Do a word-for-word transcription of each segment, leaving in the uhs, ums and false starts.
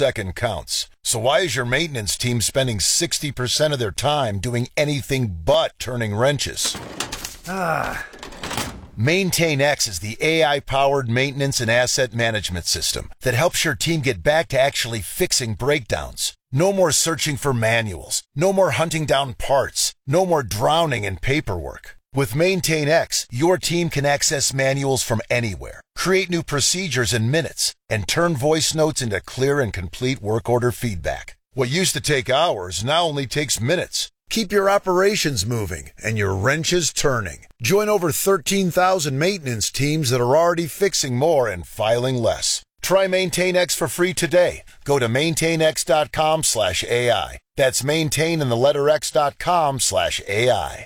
second counts. So why is your maintenance team spending sixty percent of their time doing anything but turning wrenches? Ah. MaintainX is the A I-powered maintenance and asset management system that helps your team get back to actually fixing breakdowns. No more searching for manuals. No more hunting down parts. No more drowning in paperwork. With MaintainX, your team can access manuals from anywhere, create new procedures in minutes, and turn voice notes into clear and complete work order feedback. What used to take hours now only takes minutes. Keep your operations moving and your wrenches turning. Join over thirteen thousand maintenance teams that are already fixing more and filing less. Try MaintainX for free today. Go to maintainx.com slash AI. That's maintain in the letter X dot com slash AI.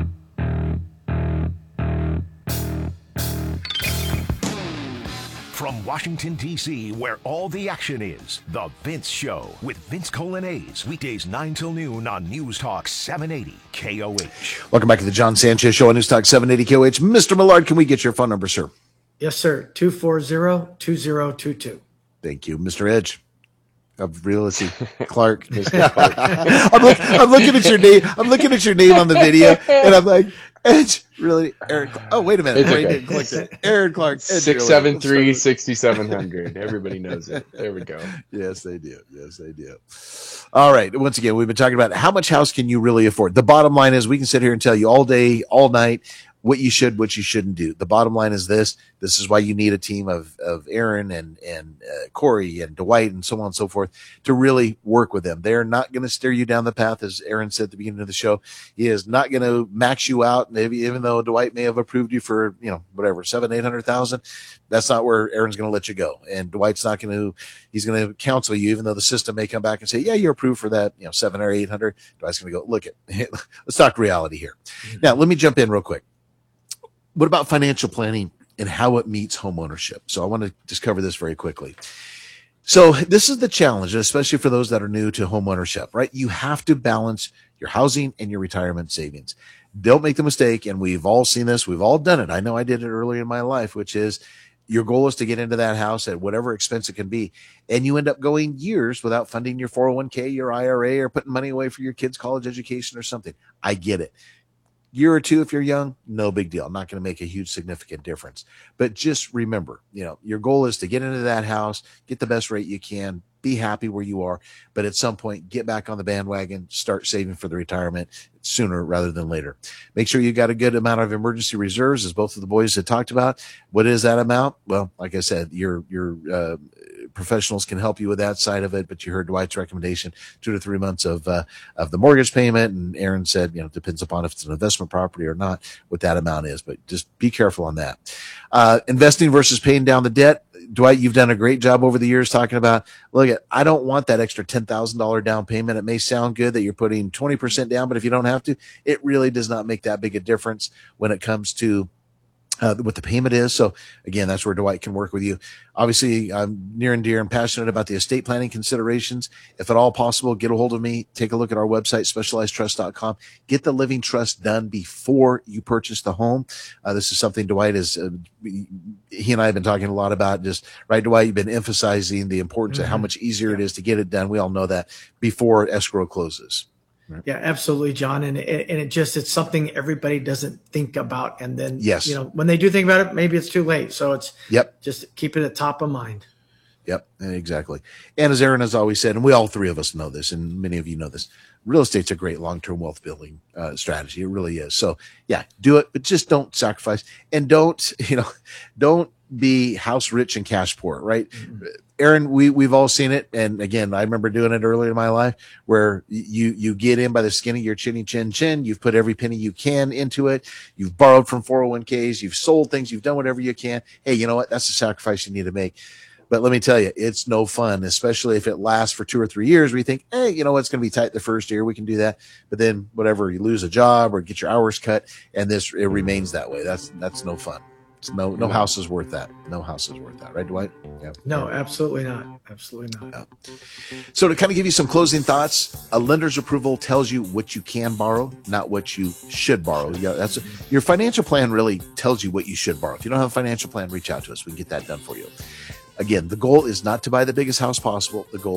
From Washington, D C, where all the action is, The Vince Show with Vince Colonnese. Weekdays nine till noon on News Talk seven eighty K O H. Welcome back to the John Sanchez Show on News Talk seven eighty K O H. Mister Millard, can we get your phone number, sir? Yes, sir. two four zero, two zero two two. Thank you. Mister Edge of Realty Clark. I'm, look, I'm looking at your name. I'm looking at your name on the video, and I'm like, Edge, really? Aaron? Oh, wait a minute. It's Wait, okay. didn't click it. Aaron Clark. Edge six seven three, six seven hundred. Everybody knows it. There we go. Yes, they do. Yes, they do. All right. Once again, we've been talking about how much house can you really afford? The bottom line is we can sit here and tell you all day, all night, what you should, what you shouldn't do. The bottom line is this. This is why you need a team of, of Aaron and, and uh, Corey and Dwight and so on and so forth to really work with them. They're not going to steer you down the path, as Aaron said at the beginning of the show. He is not going to max you out. Maybe even though Dwight may have approved you for, you know, whatever, seven, eight hundred thousand. That's not where Aaron's going to let you go. And Dwight's not going to, he's going to counsel you, even though the system may come back and say, yeah, you're approved for that, you know, seven or eight hundred. Dwight's going to go, look at, let's talk reality here. Now, let me jump in real quick. What about financial planning and how it meets home ownership? So I want to just cover this very quickly. So this is the challenge, especially for those that are new to home ownership, right? You have to balance your housing and your retirement savings. Don't make the mistake, and we've all seen this. We've all done it. I know I did it early in my life, which is your goal is to get into that house at whatever expense it can be. And you end up going years without funding your four oh one k, your I R A, or putting money away for your kids' college education or something. I get it. Year or two, if you're young, no big deal. I'm not going to make a huge significant difference. But just remember, you know, your goal is to get into that house, get the best rate you can, be happy where you are. But at some point, get back on the bandwagon, start saving for the retirement sooner rather than later. Make sure you got a good amount of emergency reserves, as both of the boys had talked about. What is that amount? Well, like I said, your, your, uh, professionals can help you with that side of it, but you heard Dwight's recommendation, two to three months of uh, of the mortgage payment. And Aaron said, you know, it depends upon if it's an investment property or not, what that amount is, but just be careful on that. Uh, investing versus paying down the debt. Dwight, you've done a great job over the years talking about, look, at, I don't want that extra ten thousand dollars down payment. It may sound good that you're putting twenty percent down, but if you don't have to, it really does not make that big a difference when it comes to Uh, what the payment is. So again, that's where Dwight can work with you. Obviously, I'm near and dear and passionate about the estate planning considerations. If at all possible, get a hold of me. Take a look at our website, specialized trust dot com. Get the living trust done before you purchase the home. Uh, this is something Dwight is, uh, he and I have been talking a lot about. Just right, Dwight, you've been emphasizing the importance mm-hmm. of how much easier it is to get it done. We all know that before escrow closes. Right. Yeah, absolutely, John. And it, and it just, it's something everybody doesn't think about. And then, yes, you know, when they do think about it, maybe it's too late. So it's yep. just keep it at top of mind. Yep, exactly. And as Aaron has always said, and we all three of us know this, and many of you know this, real estate's a great long-term wealth building uh, strategy. It really is. So yeah, do it, but just don't sacrifice, and don't, you know, don't be house rich and cash poor, right? Mm-hmm. Aaron, we, we've all seen it. And again, I remember doing it earlier in my life where you, you get in by the skin of your chinny chin chin. You've put every penny you can into it. You've borrowed from four oh one k's. You've sold things. You've done whatever you can. Hey, you know what? That's a sacrifice you need to make. But let me tell you, it's no fun, especially if it lasts for two or three years where you think, hey, you know what? It's going to be tight the first year. We can do that. But then whatever, you lose a job or get your hours cut, and this, it remains that way. That's, that's no fun. It's no, no house is worth that. No house is worth that. Right, Dwight? Yeah. No, absolutely not. Absolutely not. Yeah. So to kind of give you some closing thoughts, a lender's approval tells you what you can borrow, not what you should borrow. Yeah, that's your financial plan really tells you what you should borrow. If you don't have a financial plan, reach out to us. We can get that done for you. Again, the goal is not to buy the biggest house possible. The goal